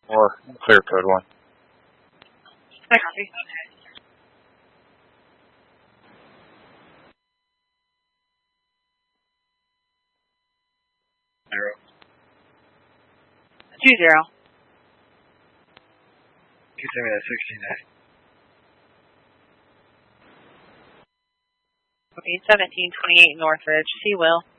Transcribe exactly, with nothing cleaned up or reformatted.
or clear code one. Copy. Zero. Two zero. Can you send me that sixteen A? Okay, seventeen twenty-eight Northridge. See Will.